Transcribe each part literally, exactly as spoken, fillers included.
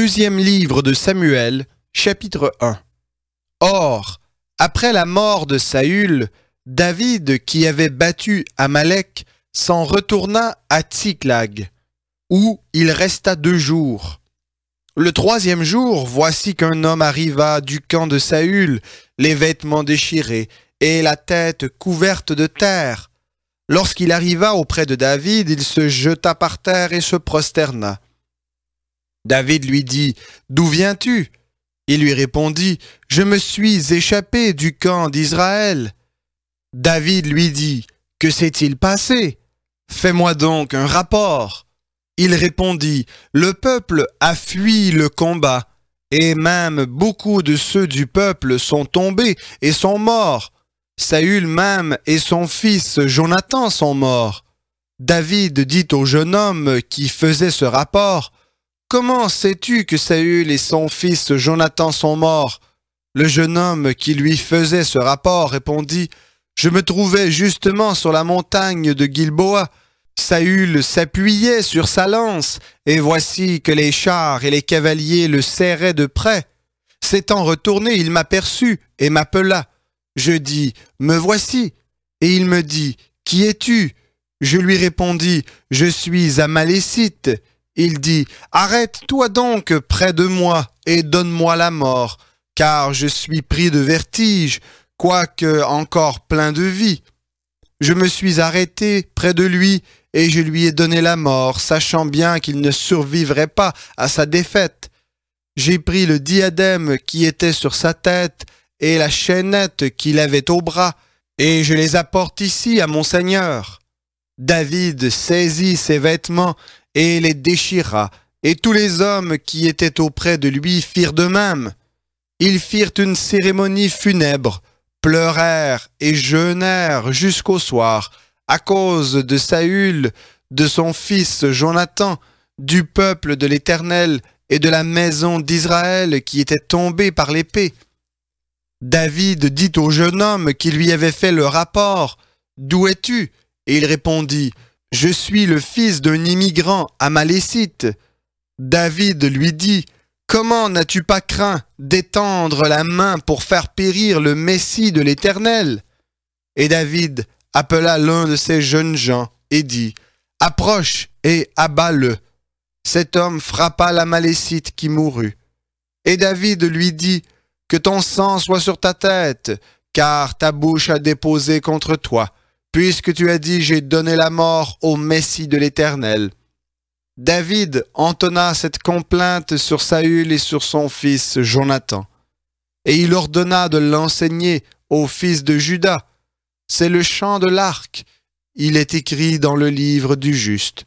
Deuxième livre de Samuel, chapitre un. Or, après la mort de Saül, David, qui avait battu Amalek, s'en retourna à Tsiklag, où il resta deux jours. Le troisième jour, voici qu'un homme arriva du camp de Saül, les vêtements déchirés et la tête couverte de terre. Lorsqu'il arriva auprès de David, il se jeta par terre et se prosterna. David lui dit, « D'où viens-tu » Il lui répondit, « Je me suis échappé du camp d'Israël. » David lui dit, « Que s'est-il passé ? Fais-moi donc un rapport. » Il répondit, « Le peuple a fui le combat, et même beaucoup de ceux du peuple sont tombés et sont morts. Saül même et son fils Jonathan sont morts. » David dit au jeune homme qui faisait ce rapport, « Comment sais-tu que Saül et son fils Jonathan sont morts ?» Le jeune homme qui lui faisait ce rapport répondit, « Je me trouvais justement sur la montagne de Gilboa. Saül s'appuyait sur sa lance, et voici que les chars et les cavaliers le serraient de près. S'étant retourné, il m'aperçut et m'appela. Je dis, « Me voici !» Et il me dit, « Qui es-tu » Je lui répondis, « Je suis Amalécite. » Il dit, « Arrête-toi donc près de moi et donne-moi la mort, car je suis pris de vertige, quoique encore plein de vie. » Je me suis arrêté près de lui et je lui ai donné la mort, sachant bien qu'il ne survivrait pas à sa défaite. J'ai pris le diadème qui était sur sa tête et la chaînette qu'il avait au bras, et je les apporte ici à mon Seigneur. David saisit ses vêtements et les déchira, et tous les hommes qui étaient auprès de lui firent de même. Ils firent une cérémonie funèbre, pleurèrent et jeûnèrent jusqu'au soir, à cause de Saül, de son fils Jonathan, du peuple de l'Éternel et de la maison d'Israël qui était tombée par l'épée. David dit au jeune homme qui lui avait fait le rapport, « D'où es-tu » Et il répondit, « Je suis le fils d'un immigrant amalécite. » David lui dit, « Comment n'as-tu pas craint d'étendre la main pour faire périr le Messie de l'Éternel » Et David appela l'un de ces jeunes gens et dit, « Approche et abats-le. » Cet homme frappa l'Amalécite qui mourut. Et David lui dit, « Que ton sang soit sur ta tête, car ta bouche a déposé contre toi, puisque tu as dit, j'ai donné la mort au Messie de l'Éternel. » David entonna cette complainte sur Saül et sur son fils Jonathan. Et il ordonna de l'enseigner aux fils de Juda. C'est le chant de l'arc. Il est écrit dans le livre du juste.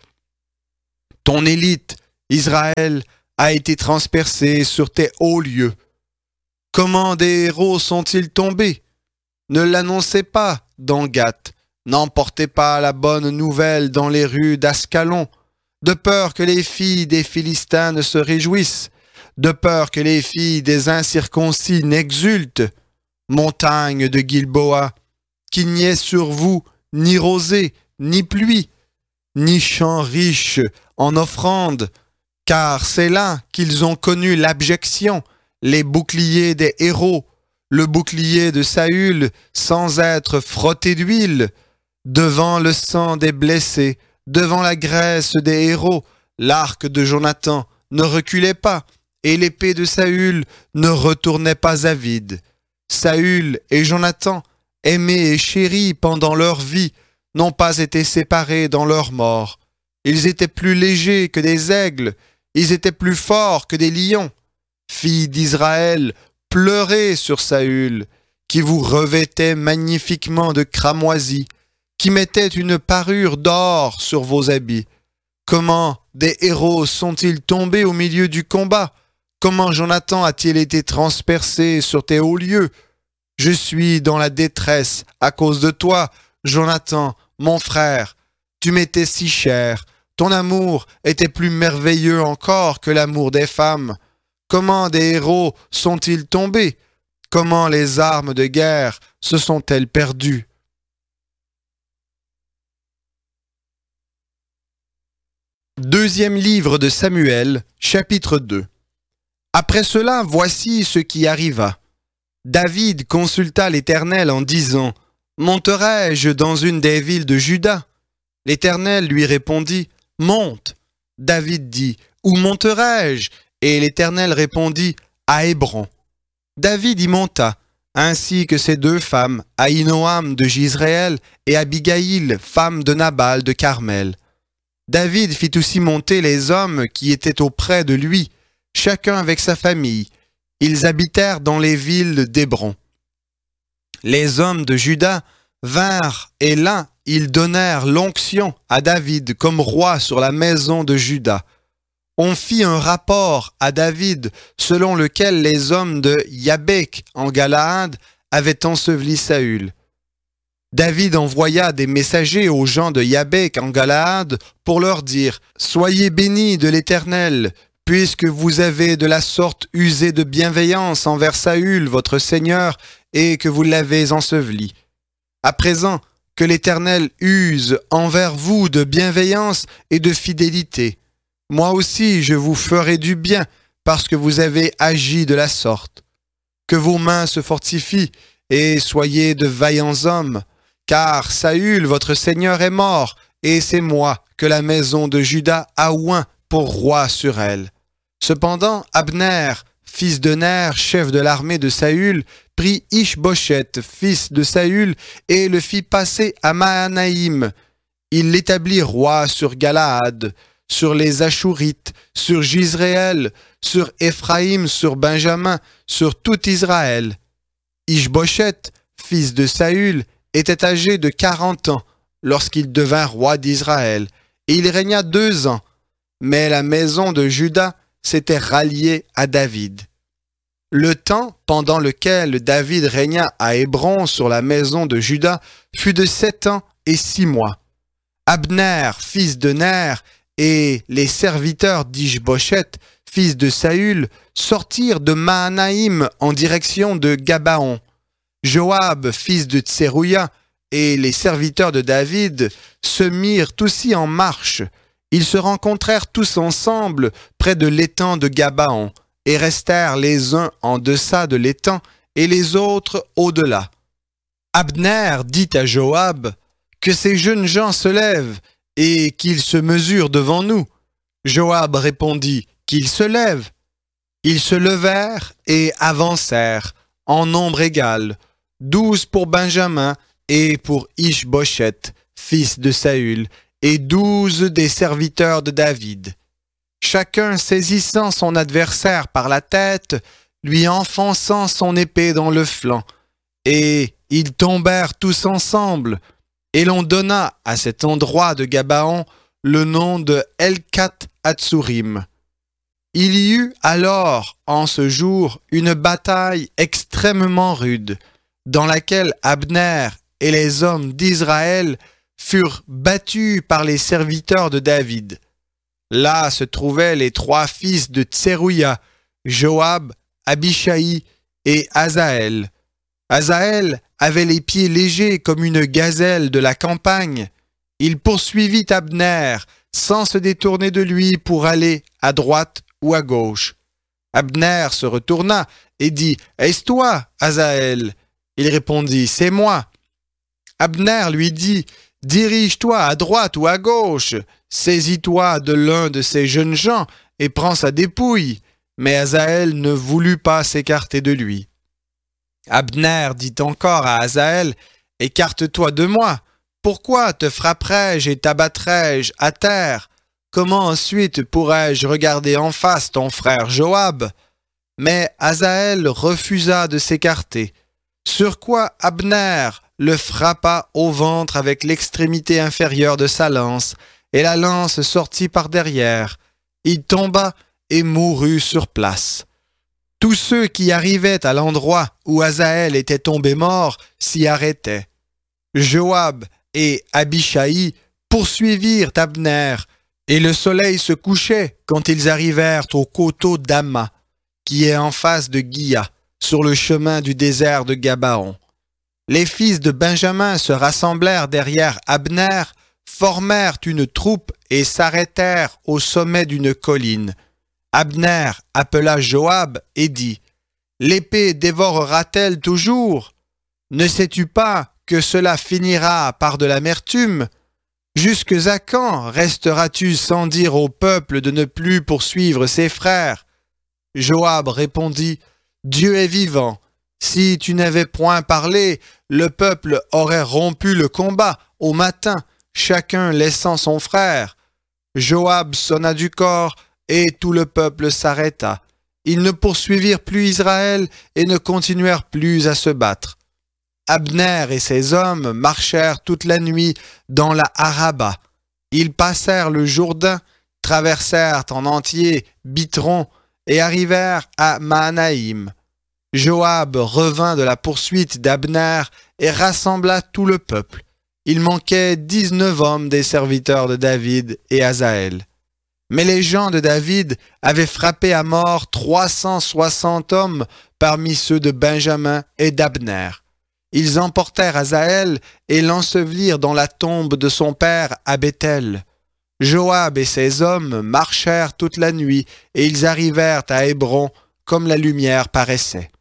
Ton élite, Israël, a été transpercée sur tes hauts lieux. Comment des héros sont-ils tombés? Ne l'annoncez pas dans Gath. N'emportez pas la bonne nouvelle dans les rues d'Ascalon, de peur que les filles des Philistins ne se réjouissent, de peur que les filles des incirconcis n'exultent. Montagne de Gilboa, qu'il n'y ait sur vous ni rosée, ni pluie, ni champs riches en offrandes, car c'est là qu'ils ont connu l'abjection, les boucliers des héros, le bouclier de Saül sans être frotté d'huile, devant le sang des blessés, devant la graisse des héros, l'arc de Jonathan ne reculait pas, et l'épée de Saül ne retournait pas à vide. Saül et Jonathan, aimés et chéris pendant leur vie, n'ont pas été séparés dans leur mort. Ils étaient plus légers que des aigles, ils étaient plus forts que des lions. Filles d'Israël, pleurez sur Saül, qui vous revêtait magnifiquement de cramoisie, qui mettait une parure d'or sur vos habits. Comment des héros sont-ils tombés au milieu du combat? Comment Jonathan a-t-il été transpercé sur tes hauts lieux? Je suis dans la détresse à cause de toi, Jonathan, mon frère. Tu m'étais si cher, ton amour était plus merveilleux encore que l'amour des femmes. Comment des héros sont-ils tombés? Comment les armes de guerre se sont-elles perdues? Deuxième livre de Samuel, chapitre deux. Après cela, voici ce qui arriva. David consulta l'Éternel en disant, « Monterai-je dans une des villes de Juda ?» L'Éternel lui répondit, « Monte. » David dit, « Où monterai-je » Et l'Éternel répondit, « À Hébron. » David y monta, ainsi que ses deux femmes, Ahinoam de Jizréel et Abigaïl, femme de Nabal de Carmel. David fit aussi monter les hommes qui étaient auprès de lui, chacun avec sa famille. Ils habitèrent dans les villes d'Hébron. Les hommes de Juda vinrent, et là, ils donnèrent l'onction à David comme roi sur la maison de Juda. On fit un rapport à David selon lequel les hommes de Yabék en Galaad avaient enseveli Saül. David envoya des messagers aux gens de Yabék en Galaad pour leur dire « Soyez bénis de l'Éternel, puisque vous avez de la sorte usé de bienveillance envers Saül, votre Seigneur, et que vous l'avez enseveli. À présent, que l'Éternel use envers vous de bienveillance et de fidélité. Moi aussi, je vous ferai du bien, parce que vous avez agi de la sorte. Que vos mains se fortifient, et soyez de vaillants hommes, car Saül, votre Seigneur, est mort, et c'est moi que la maison de Juda a oint pour roi sur elle. » Cependant, Abner, fils de Ner, chef de l'armée de Saül, prit Ish-Boshet, fils de Saül, et le fit passer à Mahanaïm. Il l'établit roi sur Galaad, sur les Ashurites, sur Jizréel, sur Éphraïm, sur Benjamin, sur tout Israël. Ish-Boshet, fils de Saül, était âgé de quarante ans lorsqu'il devint roi d'Israël, et il régna deux ans. Mais la maison de Juda s'était ralliée à David. Le temps pendant lequel David régna à Hébron sur la maison de Juda fut de sept ans et six mois. Abner, fils de Ner, et les serviteurs d'Ish-Boshet, fils de Saül, sortirent de Mahanaïm en direction de Gabaon. Joab, fils de Tserouïa, et les serviteurs de David se mirent aussi en marche. Ils se rencontrèrent tous ensemble près de l'étang de Gabaon, et restèrent les uns en deçà de l'étang et les autres au-delà. Abner dit à Joab, « Que ces jeunes gens se lèvent, et qu'ils se mesurent devant nous. » Joab répondit, « Qu'ils se lèvent. » Ils se levèrent et avancèrent, en nombre égal, douze pour Benjamin et pour Ish-Boshet, fils de Saül, et douze des serviteurs de David. Chacun saisissant son adversaire par la tête, lui enfonçant son épée dans le flanc, et ils tombèrent tous ensemble, et l'on donna à cet endroit de Gabaon le nom de Helkat Hatsurim. Il y eut alors, en ce jour, une bataille extrêmement rude, dans laquelle Abner et les hommes d'Israël furent battus par les serviteurs de David. Là se trouvaient les trois fils de Tserouïa, Joab, Abishai et Azaël. Azaël avait les pieds légers comme une gazelle de la campagne. Il poursuivit Abner sans se détourner de lui pour aller à droite ou à gauche. Abner se retourna et dit « Est-ce toi, Azaël ?» Il répondit « C'est moi. » Abner lui dit « Dirige-toi à droite ou à gauche, saisis-toi de l'un de ces jeunes gens et prends sa dépouille. » Mais Azaël ne voulut pas s'écarter de lui. Abner dit encore à Azaël « Écarte-toi de moi. Pourquoi te frapperais-je et t'abattrais-je à terre? Comment ensuite pourrais-je regarder en face ton frère Joab ?» Mais Azaël refusa de s'écarter. Sur quoi Abner le frappa au ventre avec l'extrémité inférieure de sa lance, et la lance sortit par derrière. Il tomba et mourut sur place. Tous ceux qui arrivaient à l'endroit où Azaël était tombé mort s'y arrêtaient. Joab et Abishai poursuivirent Abner, et le soleil se couchait quand ils arrivèrent au coteau d'Amma, qui est en face de Guia, sur le chemin du désert de Gabaon. Les fils de Benjamin se rassemblèrent derrière Abner, formèrent une troupe et s'arrêtèrent au sommet d'une colline. Abner appela Joab et dit « L'épée dévorera-t-elle toujours? Ne sais-tu pas que cela finira par de l'amertume? Jusque à quand resteras-tu sans dire au peuple de ne plus poursuivre ses frères? » Joab répondit « Dieu est vivant. Si tu n'avais point parlé, le peuple aurait rompu le combat au matin, chacun laissant son frère. » Joab sonna du cor et tout le peuple s'arrêta. Ils ne poursuivirent plus Israël et ne continuèrent plus à se battre. Abner et ses hommes marchèrent toute la nuit dans la Araba. Ils passèrent le Jourdain, traversèrent en entier Bitron et arrivèrent à Mahanaïm. Joab revint de la poursuite d'Abner et rassembla tout le peuple. Il manquait dix-neuf hommes des serviteurs de David et Asaël. Mais les gens de David avaient frappé à mort trois cent soixante hommes parmi ceux de Benjamin et d'Abner. Ils emportèrent Asaël et l'ensevelirent dans la tombe de son père à Béthel. Joab et ses hommes marchèrent toute la nuit et ils arrivèrent à Hébron comme la lumière paraissait.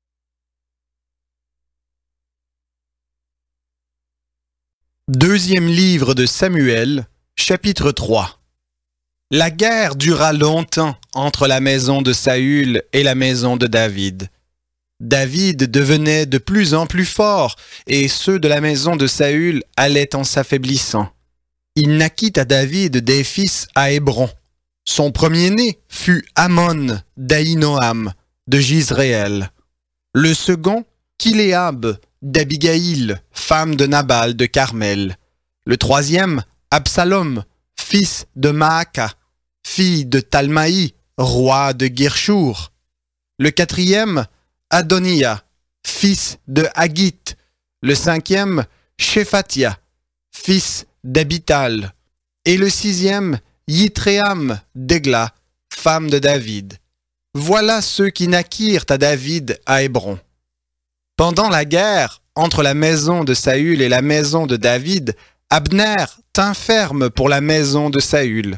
Deuxième livre de Samuel, chapitre trois. La guerre dura longtemps entre la maison de Saül et la maison de David. David devenait de plus en plus fort, et ceux de la maison de Saül allaient en s'affaiblissant. Il naquit à David des fils à Hébron. Son premier-né fut Amon d'Ahinoam, de Jizréel. Le second, Kiléab, d'Abigaïl, femme de Nabal de Carmel. Le troisième, Absalom, fils de Maaka, fille de Talmaï, roi de Guirchour. Le quatrième, Adonia, fils de Haggith. Le cinquième, Shéphatia, fils d'Abital. Et le sixième, Yitréam d'Egla, femme de David. Voilà ceux qui naquirent à David à Hébron. Pendant la guerre entre la maison de Saül et la maison de David, Abner tint ferme pour la maison de Saül.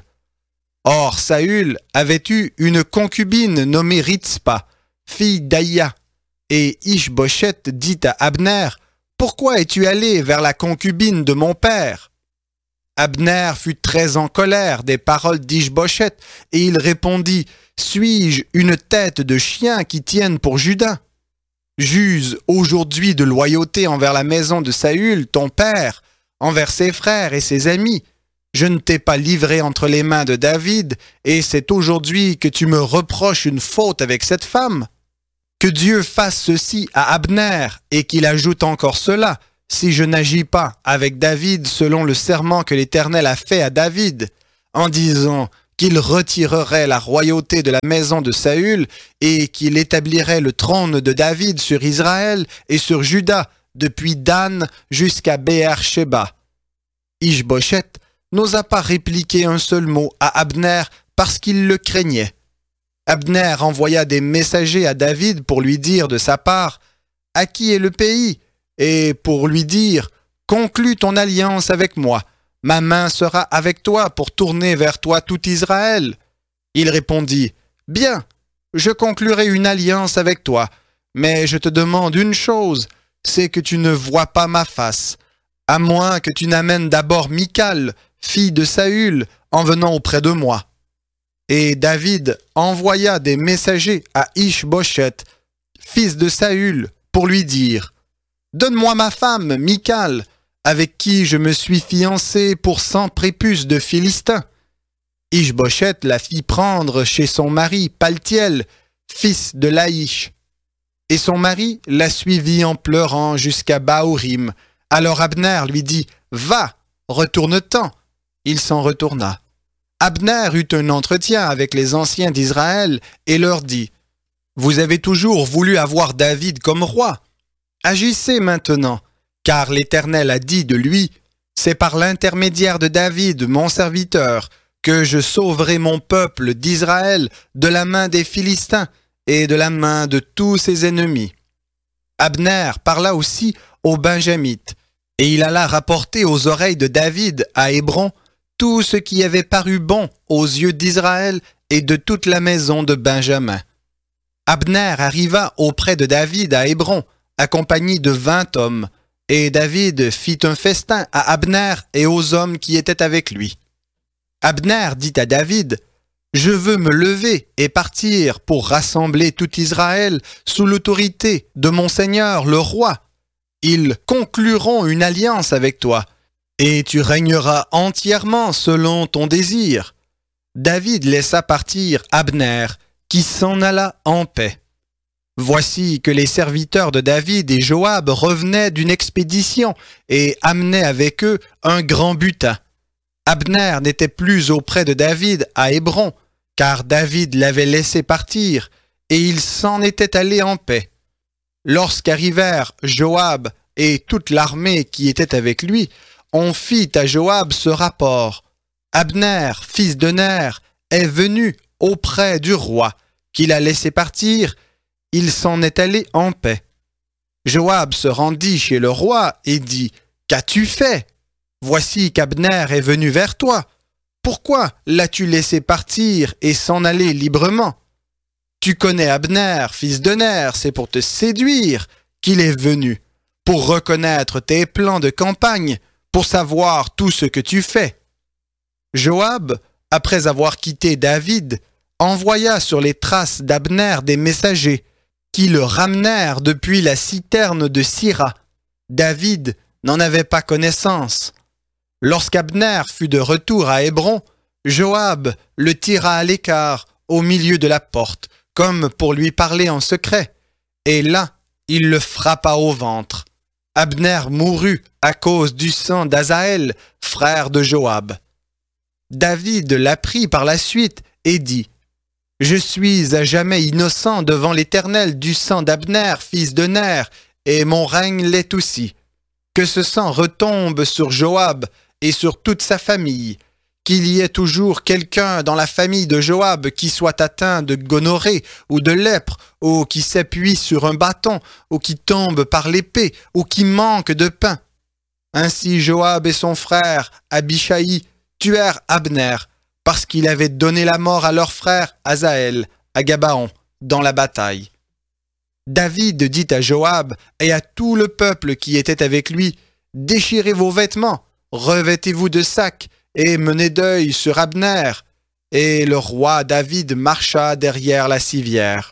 Or Saül avait eu une concubine nommée Ritzpa, fille d'Aïa, et Ish-Boshet dit à Abner « Pourquoi es-tu allé vers la concubine de mon père ?» Abner fut très en colère des paroles d'Ish-Boshet, et il répondit « Suis-je une tête de chien qui tienne pour Juda ? J'use aujourd'hui de loyauté envers la maison de Saül, ton père, envers ses frères et ses amis. Je ne t'ai pas livré entre les mains de David, et c'est aujourd'hui que tu me reproches une faute avec cette femme. Que Dieu fasse ceci à Abner, et qu'il ajoute encore cela, si je n'agis pas avec David selon le serment que l'Éternel a fait à David, en disant qu'il retirerait la royauté de la maison de Saül et qu'il établirait le trône de David sur Israël et sur Juda, depuis Dan jusqu'à Béer-Shéba. Ish-Boshet n'osa pas répliquer un seul mot à Abner parce qu'il le craignait. Abner envoya des messagers à David pour lui dire de sa part « À qui est le pays ?» et pour lui dire « Conclus ton alliance avec moi. Ma main sera avec toi pour tourner vers toi tout Israël. » Il répondit « Bien, je conclurai une alliance avec toi, mais je te demande une chose, c'est que tu ne vois pas ma face, à moins que tu n'amènes d'abord Michal, fille de Saül, en venant auprès de moi. » Et David envoya des messagers à Ish-Boshet, fils de Saül, pour lui dire « Donne-moi ma femme, Michal, avec qui je me suis fiancé pour cent prépuces de Philistins. » Ish-Boshet la fit prendre chez son mari Paltiel, fils de Laïch. Et son mari la suivit en pleurant jusqu'à Bahurim. Alors Abner lui dit « Va, retourne-t'en. » Il s'en retourna. Abner eut un entretien avec les anciens d'Israël et leur dit « Vous avez toujours voulu avoir David comme roi. Agissez maintenant, car l'Éternel a dit de lui « C'est par l'intermédiaire de David, mon serviteur, que je sauverai mon peuple d'Israël de la main des Philistins et de la main de tous ses ennemis. » Abner parla aussi aux Benjamites, et il alla rapporter aux oreilles de David à Hébron tout ce qui avait paru bon aux yeux d'Israël et de toute la maison de Benjamin. Abner arriva auprès de David à Hébron, accompagné de vingt hommes, et David fit un festin à Abner et aux hommes qui étaient avec lui. Abner dit à David, « Je veux me lever et partir pour rassembler tout Israël sous l'autorité de mon Seigneur le roi. Ils concluront une alliance avec toi, et tu régneras entièrement selon ton désir. » David laissa partir Abner, qui s'en alla en paix. Voici que les serviteurs de David et Joab revenaient d'une expédition et amenaient avec eux un grand butin. Abner n'était plus auprès de David à Hébron, car David l'avait laissé partir, et il s'en était allé en paix. Lorsqu'arrivèrent Joab et toute l'armée qui était avec lui, on fit à Joab ce rapport. Abner, fils de Ner, est venu auprès du roi, qui l'a laissé partir. Il s'en est allé en paix. Joab se rendit chez le roi et dit, « Qu'as-tu fait? Voici qu'Abner est venu vers toi. Pourquoi l'as-tu laissé partir et s'en aller librement? Tu connais Abner, fils de Ner, c'est pour te séduire qu'il est venu, pour reconnaître tes plans de campagne, pour savoir tout ce que tu fais. » Joab, après avoir quitté David, envoya sur les traces d'Abner des messagers, qui le ramenèrent depuis la citerne de Sira. David n'en avait pas connaissance. Lorsqu'Abner fut de retour à Hébron, Joab le tira à l'écart au milieu de la porte, comme pour lui parler en secret, et là, il le frappa au ventre. Abner mourut à cause du sang d'Asaël, frère de Joab. David l'apprit par la suite et dit, « Je suis à jamais innocent devant l'Éternel du sang d'Abner, fils de Ner, et mon règne l'est aussi. Que ce sang retombe sur Joab et sur toute sa famille, qu'il y ait toujours quelqu'un dans la famille de Joab qui soit atteint de gonorrhée ou de lèpre, ou qui s'appuie sur un bâton, ou qui tombe par l'épée, ou qui manque de pain. » Ainsi Joab et son frère Abishai tuèrent Abner, parce qu'il avait donné la mort à leur frère Asaël, à Gabaon, dans la bataille. David dit à Joab et à tout le peuple qui était avec lui, « Déchirez vos vêtements, revêtez-vous de sacs, et menez deuil sur Abner. » Et le roi David marcha derrière la civière.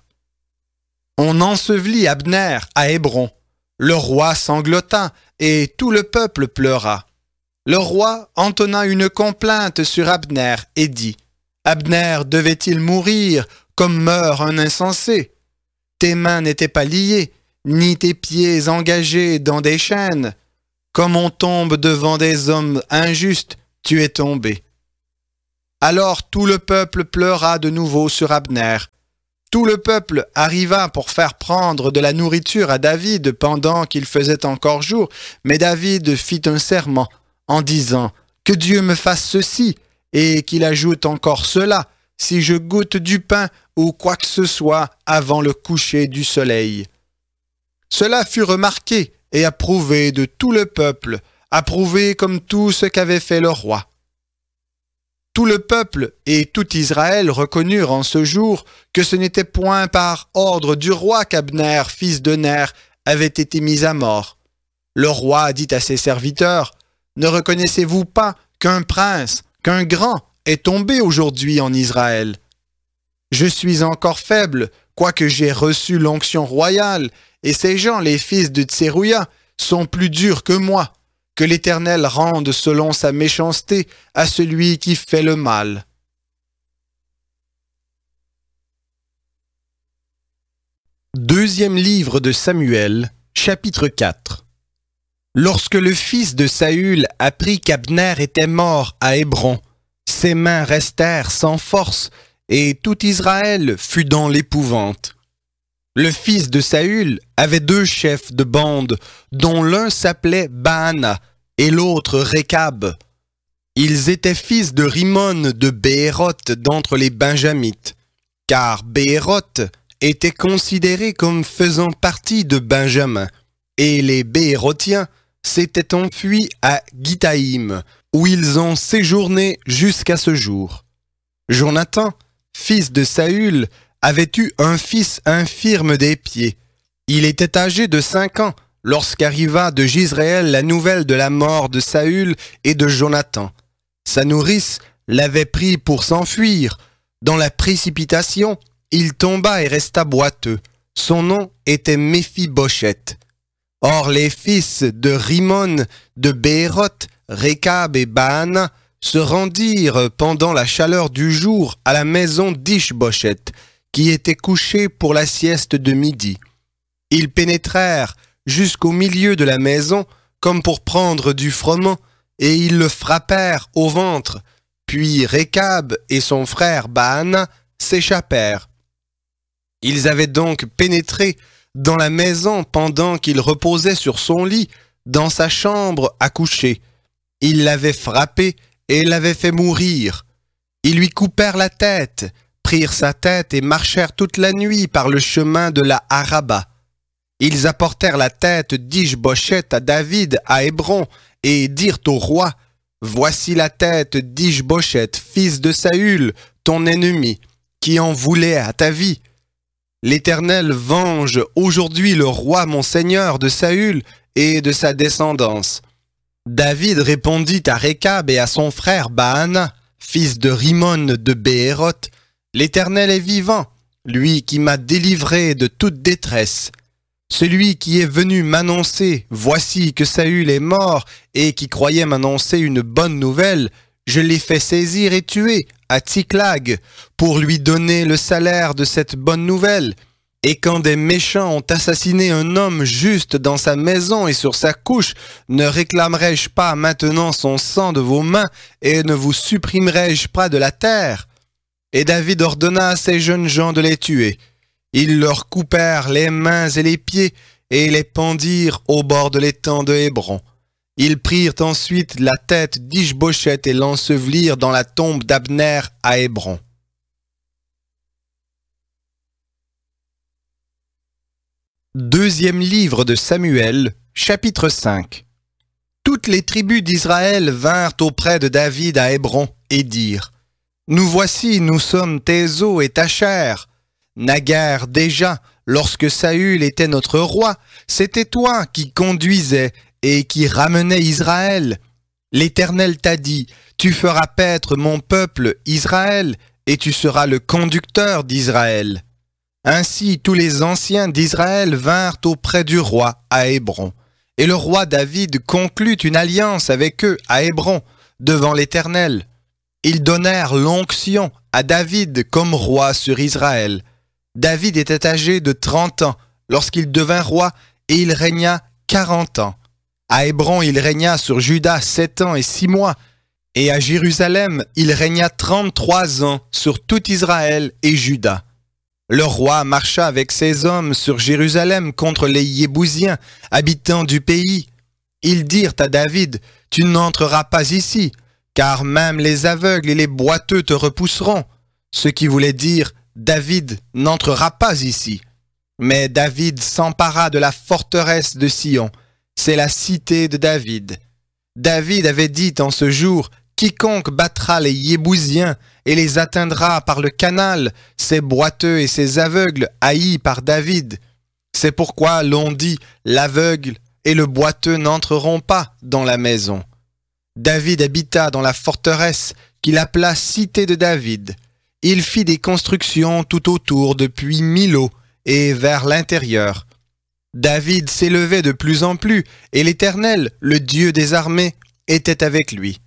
On ensevelit Abner à Hébron. Le roi sanglota, et tout le peuple pleura. Le roi entonna une complainte sur Abner et dit, « Abner devait-il mourir comme meurt un insensé? Tes mains n'étaient pas liées, ni tes pieds engagés dans des chaînes. Comme on tombe devant des hommes injustes, tu es tombé. » Alors tout le peuple pleura de nouveau sur Abner. Tout le peuple arriva pour faire prendre de la nourriture à David pendant qu'il faisait encore jour, mais David fit un serment en disant « Que Dieu me fasse ceci, et qu'il ajoute encore cela, si je goûte du pain ou quoi que ce soit avant le coucher du soleil. » Cela fut remarqué et approuvé de tout le peuple, approuvé comme tout ce qu'avait fait le roi. Tout le peuple et tout Israël reconnurent en ce jour que ce n'était point par ordre du roi qu'Abner, fils de Ner, avait été mis à mort. Le roi dit à ses serviteurs, « Ne reconnaissez-vous pas qu'un prince, qu'un grand est tombé aujourd'hui en Israël? Je suis encore faible, quoique j'ai reçu l'onction royale, et ces gens, les fils de Tserouïa, sont plus durs que moi. Que l'Éternel rende selon sa méchanceté à celui qui fait le mal. » Deuxième livre de Samuel, chapitre quatre. Lorsque le fils de Saül apprit qu'Abner était mort à Hébron, ses mains restèrent sans force, et tout Israël fut dans l'épouvante. Le fils de Saül avait deux chefs de bande, dont l'un s'appelait Baana et l'autre Récab. Ils étaient fils de Rimon de Béhéroth d'entre les Benjamites, car Béhéroth était considéré comme faisant partie de Benjamin, et les Béhérothiens s'étaient enfuis à Gitaïm, où ils ont séjourné jusqu'à ce jour. Jonathan, fils de Saül, avait eu un fils infirme des pieds. Il était âgé de cinq ans lorsqu'arriva de Jizréel la nouvelle de la mort de Saül et de Jonathan. Sa nourrice l'avait pris pour s'enfuir. Dans la précipitation, il tomba et resta boiteux. Son nom était Méphibosheth. Or les fils de Rimon, de Bééroth, Rékab et Baana se rendirent pendant la chaleur du jour à la maison d'Ish-Bosheth, qui était couché pour la sieste de midi. Ils pénétrèrent jusqu'au milieu de la maison, comme pour prendre du froment, et ils le frappèrent au ventre. Puis Rékab et son frère Baana s'échappèrent. Ils avaient donc pénétré dans la maison pendant qu'il reposait sur son lit, dans sa chambre à coucher. Ils l'avaient frappé et l'avaient fait mourir. Ils lui coupèrent la tête, prirent sa tête et marchèrent toute la nuit par le chemin de la Araba. Ils apportèrent la tête d'Ish-Bosheth à David à Hébron et dirent au roi, « Voici la tête d'Ish-Bosheth, fils de Saül, ton ennemi, qui en voulait à ta vie. L'Éternel venge aujourd'hui le roi mon seigneur de Saül et de sa descendance. » David répondit à Rékab et à son frère Baana, fils de Rimon de Bééroth, « L'Éternel est vivant, lui qui m'a délivré de toute détresse. Celui qui est venu m'annoncer, voici que Saül est mort, et qui croyait m'annoncer une bonne nouvelle, je l'ai fait saisir et tuer à Tsiklag pour lui donner le salaire de cette bonne nouvelle. Et quand des méchants ont assassiné un homme juste dans sa maison et sur sa couche, ne réclamerai-je pas maintenant son sang de vos mains et ne vous supprimerai-je pas de la terre? » Et David ordonna à ces jeunes gens de les tuer. Ils leur coupèrent les mains et les pieds et les pendirent au bord de l'étang de Hébron. Ils prirent ensuite la tête d'Ish-Bosheth et l'ensevelirent dans la tombe d'Abner à Hébron. Deuxième livre de Samuel, chapitre cinq. Toutes les tribus d'Israël vinrent auprès de David à Hébron et dirent, « Nous voici, nous sommes tes os et ta chair. Naguère déjà, lorsque Saül était notre roi, c'était toi qui conduisais et qui ramenais Israël. L'Éternel t'a dit, tu feras paître mon peuple Israël, et tu seras le conducteur d'Israël. » Ainsi tous les anciens d'Israël vinrent auprès du roi à Hébron. Et le roi David conclut une alliance avec eux à Hébron, devant l'Éternel. Ils donnèrent l'onction à David comme roi sur Israël. David était âgé de trente ans lorsqu'il devint roi et il régna quarante ans. À Hébron, il régna sur Juda sept ans et six mois. Et à Jérusalem, il régna trente-trois ans sur tout Israël et Juda. Le roi marcha avec ses hommes sur Jérusalem contre les Yébousiens, habitants du pays. Ils dirent à David, « Tu n'entreras pas ici, car même les aveugles et les boiteux te repousseront. » Ce qui voulait dire, « David n'entrera pas ici. » Mais David s'empara de la forteresse de Sion. C'est la cité de David. David avait dit en ce jour, « Quiconque battra les Yébousiens et les atteindra par le canal, ces boiteux et ces aveugles haïs par David. » C'est pourquoi l'on dit, « L'aveugle et le boiteux n'entreront pas dans la maison. » David habita dans la forteresse qu'il appela cité de David. Il fit des constructions tout autour depuis Milo et vers l'intérieur. David s'élevait de plus en plus, et l'Éternel, le Dieu des armées, était avec lui.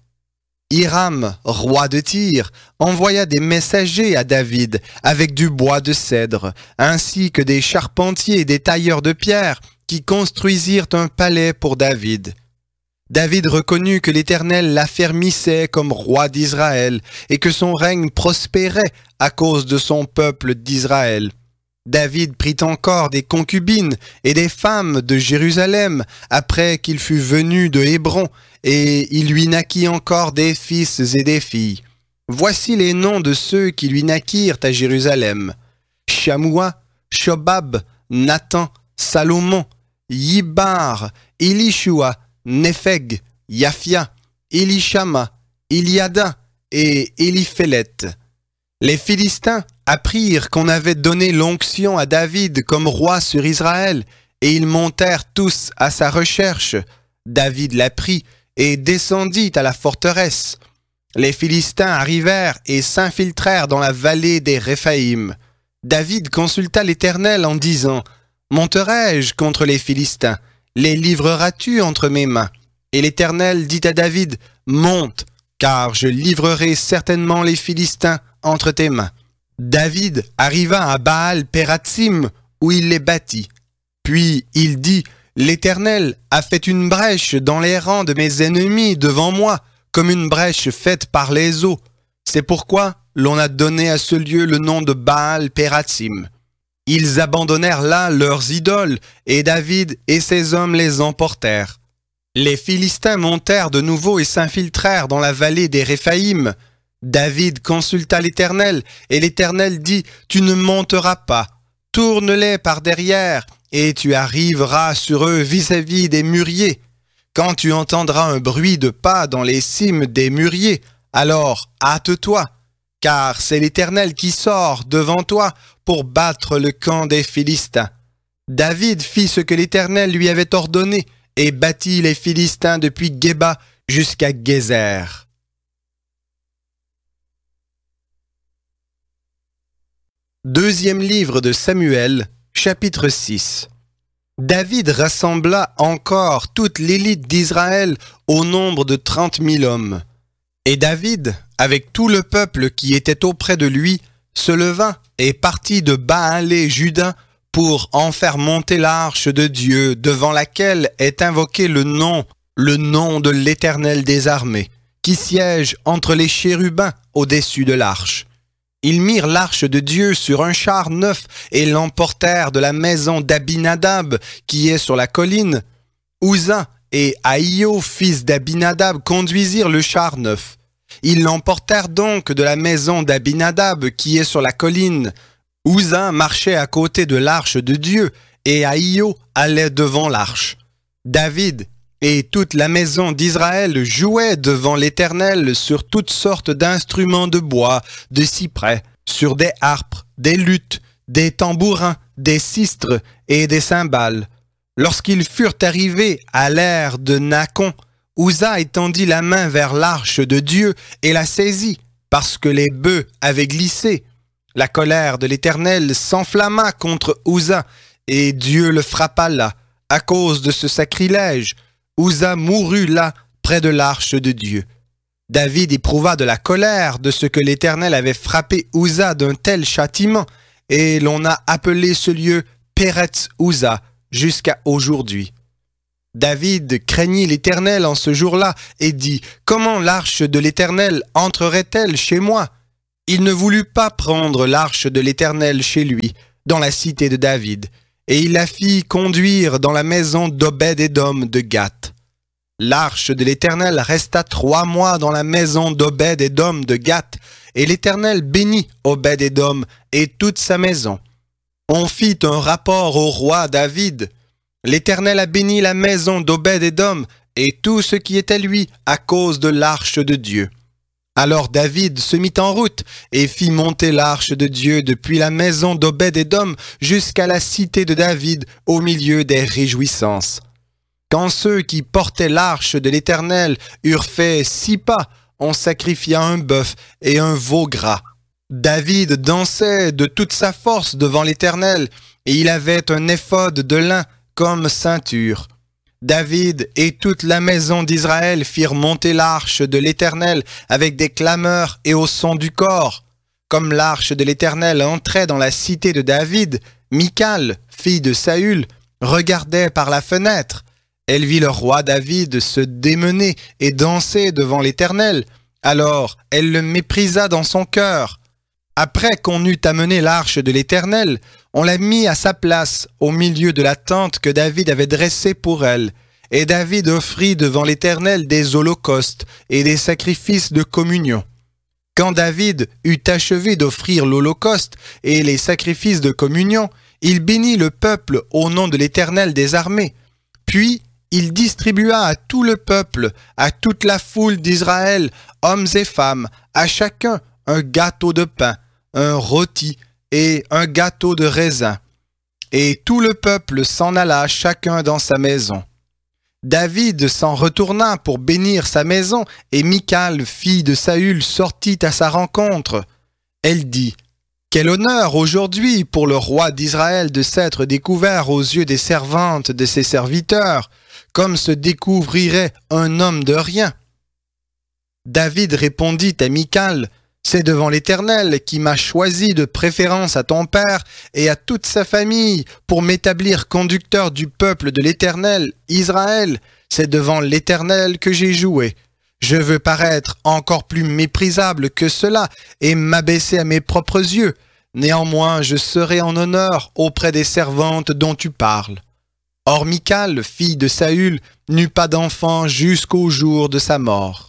Hiram, roi de Tyr, envoya des messagers à David avec du bois de cèdre, ainsi que des charpentiers et des tailleurs de pierre qui construisirent un palais pour David. David reconnut que l'Éternel l'affermissait comme roi d'Israël et que son règne prospérait à cause de son peuple d'Israël. David prit encore des concubines et des femmes de Jérusalem après qu'il fut venu de Hébron, et il lui naquit encore des fils et des filles. Voici les noms de ceux qui lui naquirent à Jérusalem: Shamoua, Shobab, Nathan, Salomon, Yibar, Elishua, Népheg, Yaphia, Elishama, Eliada et Eliphélet. Les Philistins apprirent qu'on avait donné l'onction à David comme roi sur Israël, et ils montèrent tous à sa recherche. David l'apprit et descendit à la forteresse. Les Philistins arrivèrent et s'infiltrèrent dans la vallée des Réphaïm. David consulta l'Éternel en disant « Monterai-je contre les Philistins? Les livreras-tu entre mes mains ?» Et l'Éternel dit à David « Monte, car je livrerai certainement les Philistins entre tes mains. » David arriva à Baal-Pératsim, où il les battit. Puis il dit « L'Éternel a fait une brèche dans les rangs de mes ennemis devant moi, comme une brèche faite par les eaux. C'est pourquoi l'on a donné à ce lieu le nom de Baal-Pératsim. » Ils abandonnèrent là leurs idoles, et David et ses hommes les emportèrent. Les Philistins montèrent de nouveau et s'infiltrèrent dans la vallée des Réphaïm. David consulta l'Éternel, et l'Éternel dit « Tu ne monteras pas, tourne-les par derrière, et tu arriveras sur eux vis-à-vis des mûriers. Quand tu entendras un bruit de pas dans les cimes des mûriers, alors hâte-toi, car c'est l'Éternel qui sort devant toi pour battre le camp des Philistins. » David fit ce que l'Éternel lui avait ordonné, et battit les Philistins depuis Géba jusqu'à Gézer. Deuxième livre de Samuel, chapitre six. David rassembla encore toute l'élite d'Israël au nombre de trente mille hommes. Et David, avec tout le peuple qui était auprès de lui, se leva et partit de Baale-Juda pour en faire monter l'arche de Dieu, devant laquelle est invoqué le nom, le nom de l'Éternel des armées, qui siège entre les chérubins au-dessus de l'arche. Ils mirent l'arche de Dieu sur un char neuf et l'emportèrent de la maison d'Abinadab, qui est sur la colline. Uza et Ahio, fils d'Abinadab, conduisirent le char neuf. Ils l'emportèrent donc de la maison d'Abinadab, qui est sur la colline. Uza marchait à côté de l'arche de Dieu, et Ahio allait devant l'arche. David et toute la maison d'Israël jouaient devant l'Éternel sur toutes sortes d'instruments de bois, de cyprès, sur des harpes, des luths, des tambourins, des sistres et des cymbales. Lorsqu'ils furent arrivés à l'ère de Nacon, Uza étendit la main vers l'arche de Dieu et la saisit, parce que les bœufs avaient glissé. La colère de l'Éternel s'enflamma contre Uza, et Dieu le frappa là, à cause de ce sacrilège. Uza mourut là, près de l'arche de Dieu. David éprouva de la colère de ce que l'Éternel avait frappé Uza d'un tel châtiment, et l'on a appelé ce lieu Péretz Uza jusqu'à aujourd'hui. David craignit l'Éternel en ce jour-là et dit « Comment l'arche de l'Éternel entrerait-elle chez moi ?» Il ne voulut pas prendre l'arche de l'Éternel chez lui, dans la cité de David, et il la fit conduire dans la maison d'Obed-Édom de Gath. L'arche de l'Éternel resta trois mois dans la maison d'Obed-Édom de Gath, et l'Éternel bénit Obed-Édom et toute sa maison. On fit un rapport au roi David. L'Éternel a béni la maison d'Obed-Édom et tout ce qui était lui à cause de l'arche de Dieu. Alors David se mit en route et fit monter l'arche de Dieu depuis la maison d'Obed-Édom jusqu'à la cité de David au milieu des réjouissances. Quand ceux qui portaient l'arche de l'Éternel eurent fait six pas, on sacrifia un bœuf et un veau gras. David dansait de toute sa force devant l'Éternel, et il avait un éphod de lin comme ceinture. David et toute la maison d'Israël firent monter l'arche de l'Éternel avec des clameurs et au son du cor. Comme l'arche de l'Éternel entrait dans la cité de David, Michal, fille de Saül, regardait par la fenêtre. Elle vit le roi David se démener et danser devant l'Éternel. Alors elle le méprisa dans son cœur. Après qu'on eut amené l'arche de l'Éternel, on l'a mis à sa place au milieu de la tente que David avait dressée pour elle. Et David offrit devant l'Éternel des holocaustes et des sacrifices de communion. Quand David eut achevé d'offrir l'holocauste et les sacrifices de communion, il bénit le peuple au nom de l'Éternel des armées. Puis il distribua à tout le peuple, à toute la foule d'Israël, hommes et femmes, à chacun un gâteau de pain, un rôti et un gâteau de raisin. Et tout le peuple s'en alla chacun dans sa maison. David s'en retourna pour bénir sa maison, et Michal, fille de Saül, sortit à sa rencontre. Elle dit, « Quel honneur aujourd'hui pour le roi d'Israël de s'être découvert aux yeux des servantes de ses serviteurs, comme se découvrirait un homme de rien. » David répondit à Michal, « C'est devant l'Éternel qui m'a choisi de préférence à ton père et à toute sa famille pour m'établir conducteur du peuple de l'Éternel, Israël. C'est devant l'Éternel que j'ai joué. Je veux paraître encore plus méprisable que cela et m'abaisser à mes propres yeux. Néanmoins, je serai en honneur auprès des servantes dont tu parles. » Or Michal, fille de Saül, n'eut pas d'enfant jusqu'au jour de sa mort.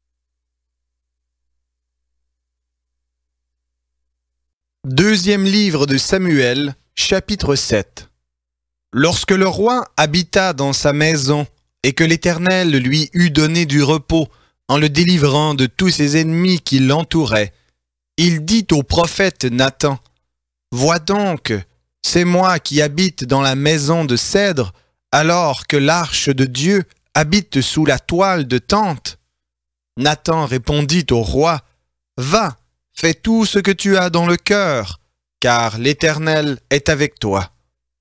Deuxième livre de Samuel, chapitre sept. Lorsque le roi habita dans sa maison et que l'Éternel lui eut donné du repos en le délivrant de tous ses ennemis qui l'entouraient, il dit au prophète Nathan, « Vois donc, c'est moi qui habite dans la maison de cèdre, alors que l'arche de Dieu habite sous la toile de tente. » Nathan répondit au roi, « Va, fais tout ce que tu as dans le cœur, car l'Éternel est avec toi. »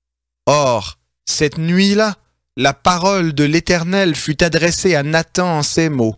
Or, cette nuit-là, la parole de l'Éternel fut adressée à Nathan en ces mots.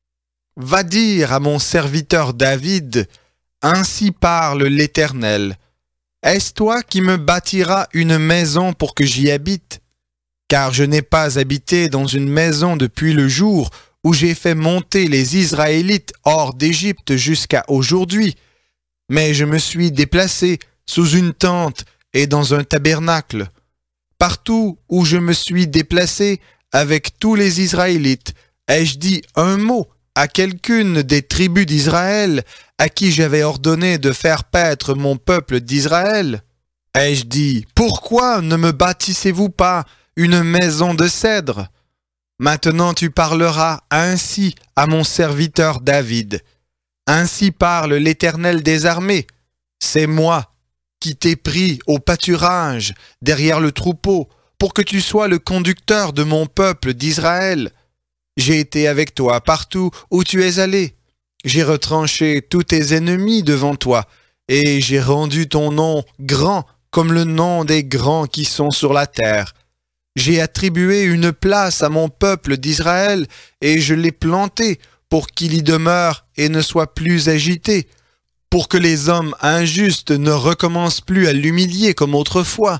« Va dire à mon serviteur David, ainsi parle l'Éternel. Est-ce toi qui me bâtiras une maison pour que j'y habite? Car je n'ai pas habité dans une maison depuis le jour où j'ai fait monter les Israélites hors d'Égypte jusqu'à aujourd'hui. Mais je me suis déplacé sous une tente et dans un tabernacle. Partout où je me suis déplacé avec tous les Israélites, ai-je dit un mot à quelqu'une des tribus d'Israël à qui j'avais ordonné de faire paître mon peuple d'Israël? Ai-je dit, pourquoi ne me bâtissez-vous pas une maison de cèdre? Maintenant tu parleras ainsi à mon serviteur David. Ainsi parle l'Éternel des armées. C'est moi qui t'ai pris au pâturage, derrière le troupeau, pour que tu sois le conducteur de mon peuple d'Israël. J'ai été avec toi partout où tu es allé. J'ai retranché tous tes ennemis devant toi, et j'ai rendu ton nom grand comme le nom des grands qui sont sur la terre. J'ai attribué une place à mon peuple d'Israël, et je l'ai planté pour qu'il y demeure et ne soit plus agité, pour que les hommes injustes ne recommencent plus à l'humilier comme autrefois.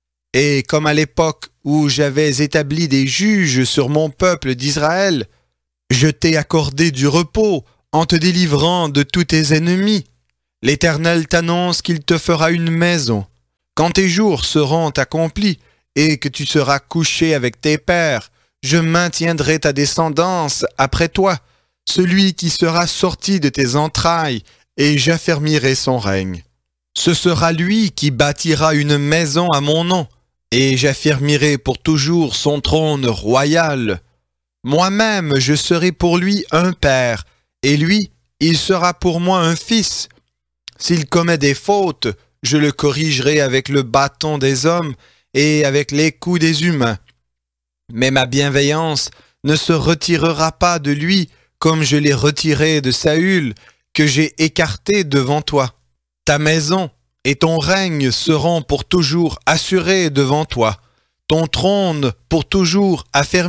Et comme à l'époque où j'avais établi des juges sur mon peuple d'Israël, je t'ai accordé du repos en te délivrant de tous tes ennemis. L'Éternel t'annonce qu'il te fera une maison. Quand tes jours seront accomplis et que tu seras couché avec tes pères, je maintiendrai ta descendance après toi, celui qui sera sorti de tes entrailles, et j'affermirai son règne. Ce sera lui qui bâtira une maison à mon nom, et j'affermirai pour toujours son trône royal. Moi-même, je serai pour lui un père, et lui, il sera pour moi un fils. S'il commet des fautes, je le corrigerai avec le bâton des hommes et avec les coups des humains. Mais ma bienveillance ne se retirera pas de lui comme je l'ai retiré de Saül, que j'ai écarté devant toi. Ta maison et ton règne seront pour toujours assurés devant toi, ton trône pour toujours affermi. »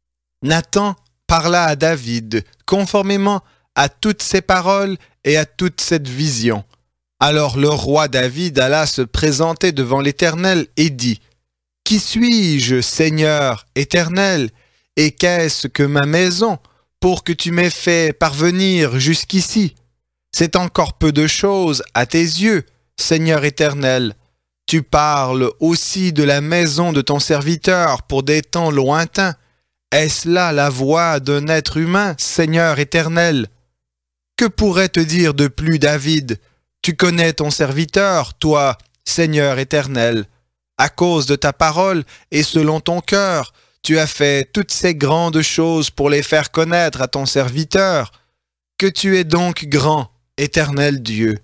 Nathan parla à David, conformément à toutes ces paroles et à toute cette vision. Alors le roi David alla se présenter devant l'Éternel et dit, « Qui suis-je, Seigneur éternel, et qu'est-ce que ma maison pour que tu m'aies fait parvenir jusqu'ici? C'est encore peu de choses à tes yeux, Seigneur éternel. Tu parles aussi de la maison de ton serviteur pour des temps lointains. Est-ce là la voix d'un être humain, Seigneur éternel? Que pourrait te dire de plus David? Tu connais ton serviteur, toi, Seigneur éternel. À cause de ta parole et selon ton cœur, tu as fait toutes ces grandes choses pour les faire connaître à ton serviteur. Que tu es donc grand, éternel Dieu.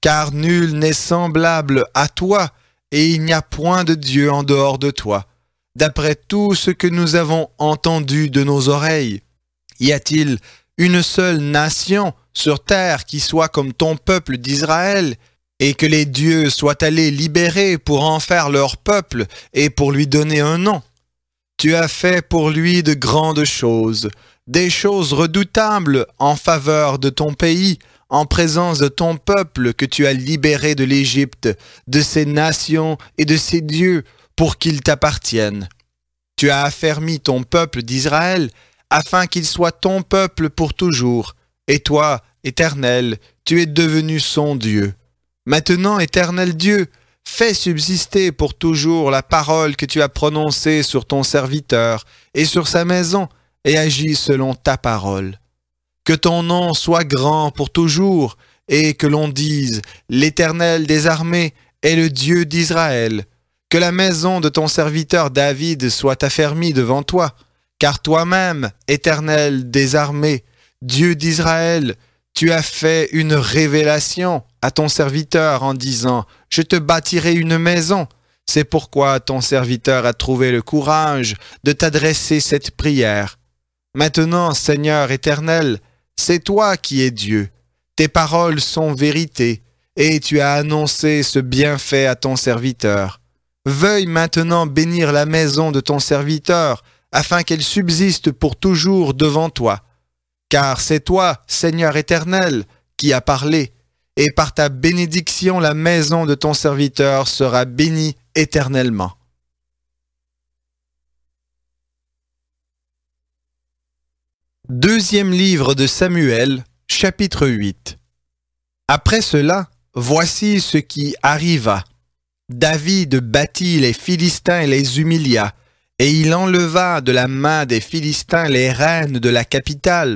car nul n'est semblable à toi, et il n'y a point de Dieu en dehors de toi. D'après tout ce que nous avons entendu de nos oreilles, y a-t-il une seule nation sur terre qui soit comme ton peuple d'Israël, et que les dieux soient allés libérer pour en faire leur peuple et pour lui donner un nom? Tu as fait pour lui de grandes choses, des choses redoutables en faveur de ton pays, en présence de ton peuple que tu as libéré de l'Égypte, de ses nations et de ses dieux, pour qu'ils t'appartiennent. Tu as affermi ton peuple d'Israël, afin qu'il soit ton peuple pour toujours. Et toi, Éternel, tu es devenu son Dieu. Maintenant, Éternel Dieu, fais subsister pour toujours la parole que tu as prononcée sur ton serviteur et sur sa maison, et agis selon ta parole. Que ton nom soit grand pour toujours, et que l'on dise, l'Éternel des armées est le Dieu d'Israël. Que la maison de ton serviteur David soit affermie devant toi, car toi-même, Éternel des armées, Dieu d'Israël, tu as fait une révélation à ton serviteur en disant « Je te bâtirai une maison ». C'est pourquoi ton serviteur a trouvé le courage de t'adresser cette prière. Maintenant, Seigneur éternel, c'est toi qui es Dieu. Tes paroles sont vérité, et tu as annoncé ce bienfait à ton serviteur. Veuille maintenant bénir la maison de ton serviteur, afin qu'elle subsiste pour toujours devant toi. Car c'est toi, Seigneur éternel, qui as parlé, et par ta bénédiction la maison de ton serviteur sera bénie éternellement. Deuxième livre de Samuel, chapitre huit. Après cela, voici ce qui arriva. David battit les Philistins et les humilia, et il enleva de la main des Philistins les reines de la capitale.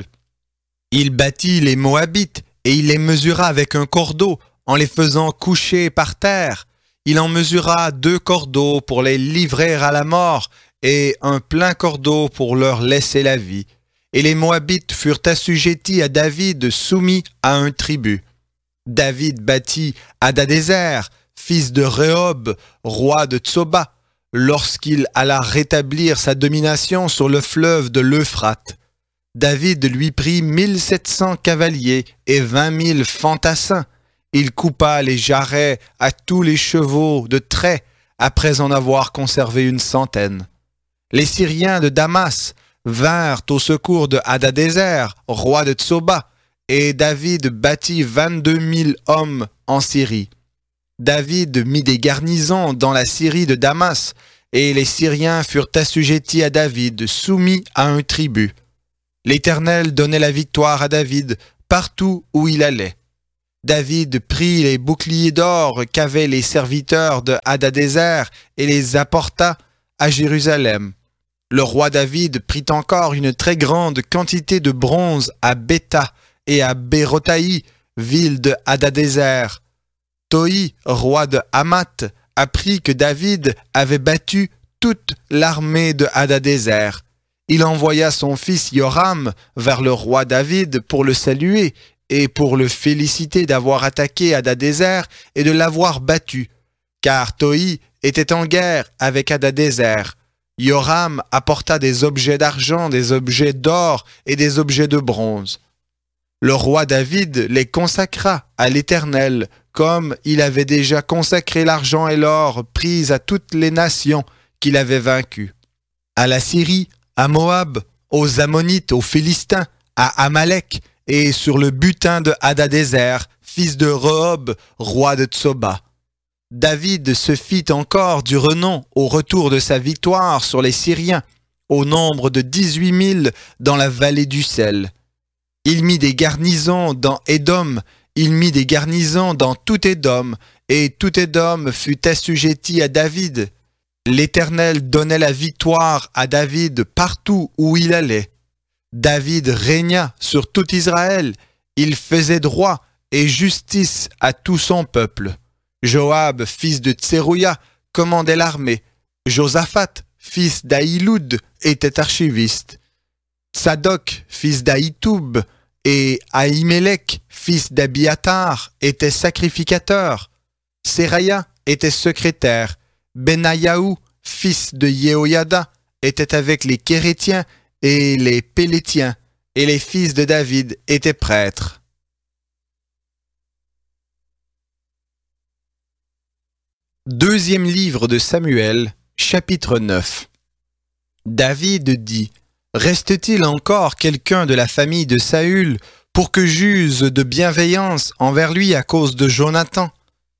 Il battit les Moabites, et il les mesura avec un cordeau, en les faisant coucher par terre. Il en mesura deux cordeaux pour les livrer à la mort, et un plein cordeau pour leur laisser la vie. Et les Moabites furent assujettis à David, soumis à un tribut. David battit Hadadézer, fils de Rehob, roi de Tsoba, lorsqu'il alla rétablir sa domination sur le fleuve de l'Euphrate. David lui prit mille sept cents cavaliers et vingt mille fantassins. Il coupa les jarrets à tous les chevaux de trait, après en avoir conservé une centaine. Les Syriens de Damas vinrent au secours de Hadadézer, roi de Tsoba, et David battit vingt-deux mille hommes en Syrie. David mit des garnisons dans la Syrie de Damas, et les Syriens furent assujettis à David, soumis à un tribut. L'Éternel donnait la victoire à David partout où il allait. David prit les boucliers d'or qu'avaient les serviteurs de Hadadézer et les apporta à Jérusalem. Le roi David prit encore une très grande quantité de bronze à Bétha et à Bérotaï, ville de Hadadézer. Toi, roi de Hamath, apprit que David avait battu toute l'armée de Hadadézer. Il envoya son fils Yoram vers le roi David pour le saluer et pour le féliciter d'avoir attaqué Hadadézer et de l'avoir battu, car Toi était en guerre avec Hadadézer. Yoram apporta des objets d'argent, des objets d'or et des objets de bronze. Le roi David les consacra à l'Éternel, comme il avait déjà consacré l'argent et l'or pris à toutes les nations qu'il avait vaincues. À la Syrie, à Moab, aux Ammonites, aux Philistins, à Amalek, et sur le butin de Hadadézer, fils de Rehob, roi de Tsoba. David se fit encore du renom au retour de sa victoire sur les Syriens, au nombre de dix-huit mille dans la vallée du sel. Il mit des garnisons dans Édom, il mit des garnisons dans tout Édom, et tout Édom fut assujetti à David. L'Éternel donnait la victoire à David partout où il allait. David régna sur tout Israël, il faisait droit et justice à tout son peuple. Joab, fils de Tserouïa, commandait l'armée. Josaphat, fils d'Ahiloud, était archiviste. Tsadok, fils d'Ahitoub, et Ahimelech, fils d'Abiatar, était sacrificateur. Séraya était secrétaire. Benayahu, fils de Yehoyada, était avec les Kérétiens et les Pélétiens, et les fils de David étaient prêtres. Deuxième livre de Samuel, chapitre neuf. David dit: Reste-t-il encore quelqu'un de la famille de Saül pour que j'use de bienveillance envers lui à cause de Jonathan?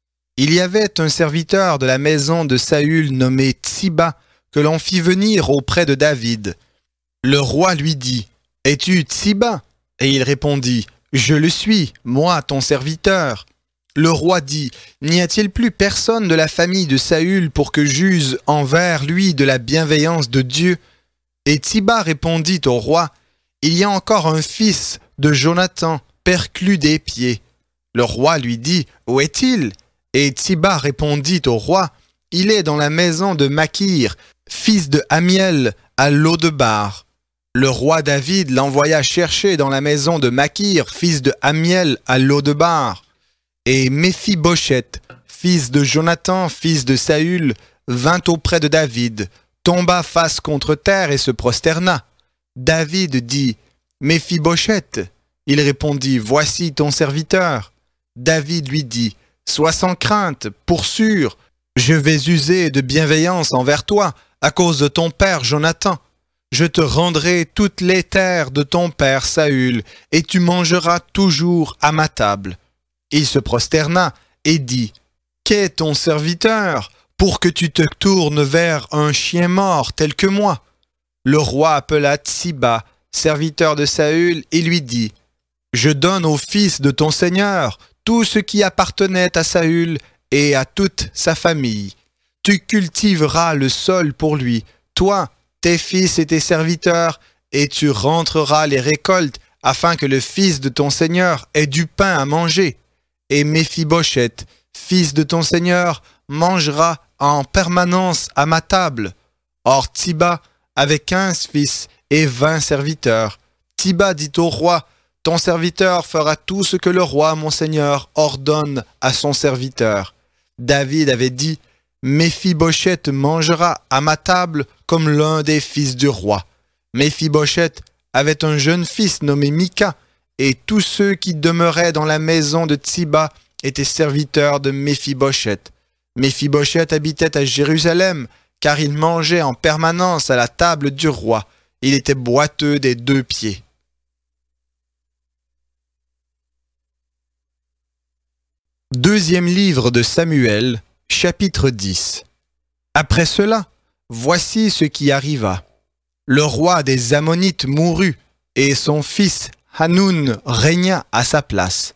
Il y avait un serviteur de la maison de Saül nommé Tsiba que l'on fit venir auprès de David. Le roi lui dit: Es-tu Tsiba? Et il répondit: Je le suis, moi ton serviteur. Le roi dit: N'y a-t-il plus personne de la famille de Saül pour que j'use envers lui de la bienveillance de Dieu? Et Tsiba répondit au roi: Il y a encore un fils de Jonathan, perclus des pieds. Le roi lui dit: Où est-il? Et Tsiba répondit au roi: Il est dans la maison de Makir, fils de Amiel, à Lodebar. Le roi David l'envoya chercher dans la maison de Makir, fils de Amiel, à Lodebar. Et Méphibosheth, fils de Jonathan, fils de Saül, vint auprès de David, tomba face contre terre et se prosterna. David dit: Méphibosheth. Il répondit: Voici ton serviteur. David lui dit: Sois sans crainte, pour sûr, je vais user de bienveillance envers toi à cause de ton père Jonathan. Je te rendrai toutes les terres de ton père Saül, et tu mangeras toujours à ma table. Il se prosterna et dit: Qu'est ton serviteur pour que tu te tournes vers un chien mort tel que moi? Le roi appela Tsiba, serviteur de Saül, et lui dit: Je donne au fils de ton seigneur tout ce qui appartenait à Saül et à toute sa famille. Tu cultiveras le sol pour lui, toi, tes fils et tes serviteurs, et tu rentreras les récoltes afin que le fils de ton seigneur ait du pain à manger. Et Méphibosheth, fils de ton seigneur, mangera en permanence à ma table. Or Tsiba avait quinze fils et vingt serviteurs. Tsiba dit au roi: Ton serviteur fera tout ce que le roi, mon seigneur, ordonne à son serviteur. David avait dit: Méphibosheth mangera à ma table comme l'un des fils du roi. Méphibosheth avait un jeune fils nommé Mika, et tous ceux qui demeuraient dans la maison de Tsiba étaient serviteurs de Méphibosheth. Méphibosheth habitait à Jérusalem, car il mangeait en permanence à la table du roi. Il était boiteux des deux pieds. Deuxième livre de Samuel, chapitre dix. Après cela, voici ce qui arriva. Le roi des Ammonites mourut, et son fils Hanoun régna à sa place.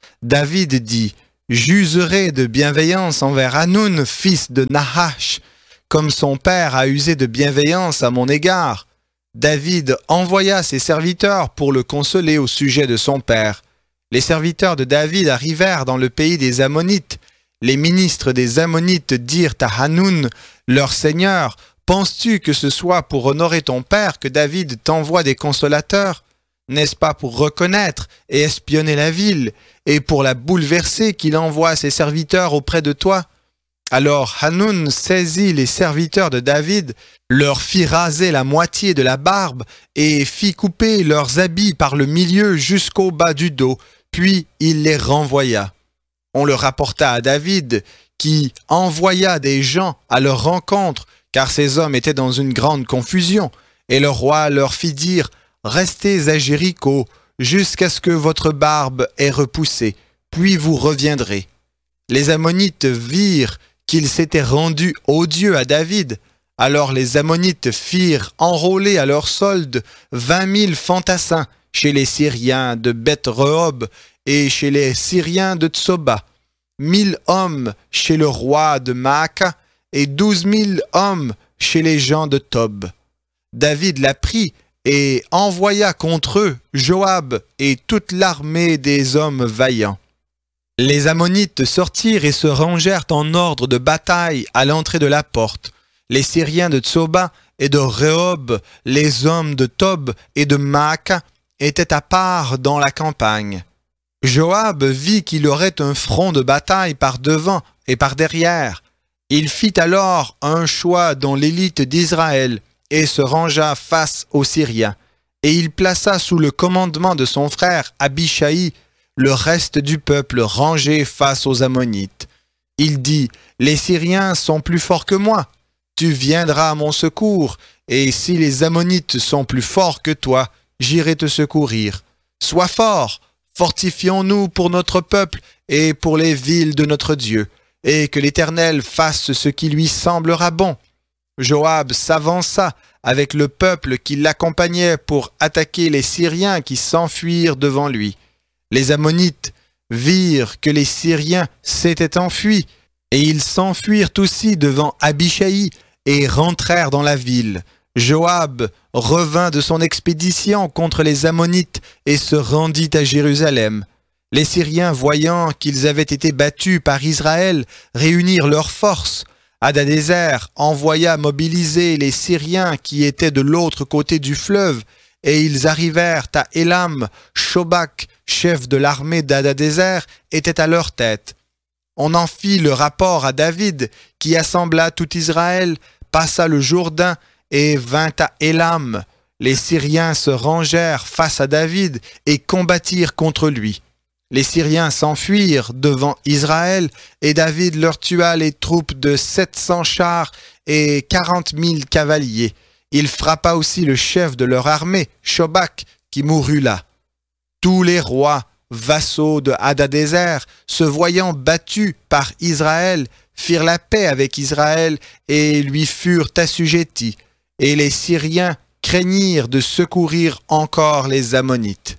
David dit: J'userai de bienveillance envers Hanoun, fils de Nahash, comme son père a usé de bienveillance à mon égard. David envoya ses serviteurs pour le consoler au sujet de son père. Les serviteurs de David arrivèrent dans le pays des Ammonites. Les ministres des Ammonites dirent à Hanoun, leur seigneur: Penses-tu que ce soit pour honorer ton père que David t'envoie des consolateurs? N'est-ce pas pour reconnaître et espionner la ville, et pour la bouleverser qu'il envoie ses serviteurs auprès de toi? Alors Hanoun saisit les serviteurs de David, leur fit raser la moitié de la barbe, et fit couper leurs habits par le milieu jusqu'au bas du dos, puis il les renvoya. On le rapporta à David, qui envoya des gens à leur rencontre, car ces hommes étaient dans une grande confusion, et le roi leur fit dire: Restez à Jéricho jusqu'à ce que votre barbe ait repoussé, puis vous reviendrez. Les Ammonites virent qu'il s'était rendu odieux à David. Alors les Ammonites firent enrôler à leur solde vingt mille fantassins chez les Syriens de Beth-Rehob et chez les Syriens de Tsoba, mille hommes chez le roi de Maaka et douze mille hommes chez les gens de Tob. David la prit et envoya contre eux Joab et toute l'armée des hommes vaillants. Les Ammonites sortirent et se rangèrent en ordre de bataille à l'entrée de la porte. Les Syriens de Tsoba et de Rehob, les hommes de Tob et de Maaka était à part dans la campagne. Joab vit qu'il aurait un front de bataille par devant et par derrière. Il fit alors un choix dans l'élite d'Israël et se rangea face aux Syriens. Et il plaça sous le commandement de son frère Abishai le reste du peuple rangé face aux Ammonites. Il dit, « Les Syriens sont plus forts que moi. Tu viendras à mon secours, et si les Ammonites sont plus forts que toi, j'irai te secourir. Sois fort, fortifions-nous pour notre peuple et pour les villes de notre Dieu, et que l'Éternel fasse ce qui lui semblera bon. » Joab s'avança avec le peuple qui l'accompagnait pour attaquer les Syriens qui s'enfuirent devant lui. Les Ammonites virent que les Syriens s'étaient enfuis, et ils s'enfuirent aussi devant Abishai et rentrèrent dans la ville. Joab revint de son expédition contre les Ammonites et se rendit à Jérusalem. Les Syriens, voyant qu'ils avaient été battus par Israël, réunirent leurs forces. Hadadézer envoya mobiliser les Syriens qui étaient de l'autre côté du fleuve, et ils arrivèrent à Élam. Shobak, chef de l'armée d'Hadadézer, était à leur tête. On en fit le rapport à David, qui assembla tout Israël, passa le Jourdain et vint à Élam. Les Syriens se rangèrent face à David et combattirent contre lui. Les Syriens s'enfuirent devant Israël, et David leur tua les troupes de sept cents chars et quarante mille cavaliers. Il frappa aussi le chef de leur armée, Shobak, qui mourut là. Tous les rois, vassaux de Hadadézer, se voyant battus par Israël, firent la paix avec Israël et lui furent assujettis. Et les Syriens craignirent de secourir encore les Ammonites.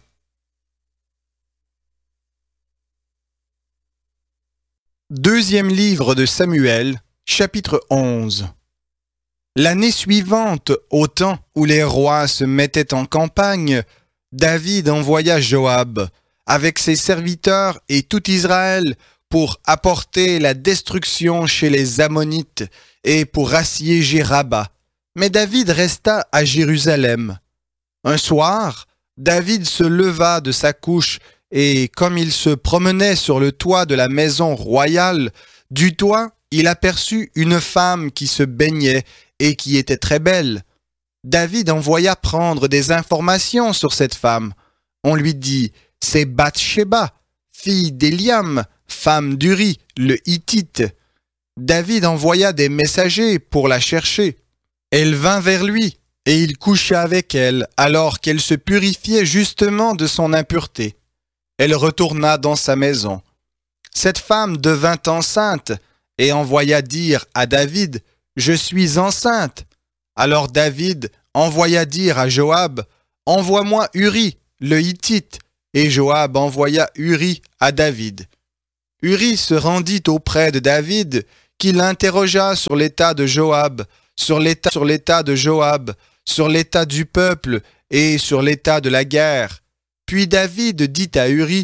Deuxième livre de Samuel, chapitre onze. L'année suivante, au temps où les rois se mettaient en campagne, David envoya Joab avec ses serviteurs et tout Israël pour apporter la destruction chez les Ammonites et pour assiéger Rabba. Mais David resta à Jérusalem. Un soir, David se leva de sa couche et comme il se promenait sur le toit de la maison royale, du toit, il aperçut une femme qui se baignait et qui était très belle. David envoya prendre des informations sur cette femme. On lui dit, « C'est Bathsheba, fille d'Éliam, femme d'Uri, le Hittite. » David envoya des messagers pour la chercher. Elle vint vers lui, et il coucha avec elle, alors qu'elle se purifiait justement de son impureté. Elle retourna dans sa maison. Cette femme devint enceinte, et envoya dire à David, « Je suis enceinte. » Alors David envoya dire à Joab, « Envoie-moi Uri, le Hittite. » Et Joab envoya Uri à David. Uri se rendit auprès de David, qui l'interrogea sur l'état de Joab, sur l'état, sur l'état de Joab, sur l'état du peuple et sur l'état de la guerre. Puis David dit à Uri,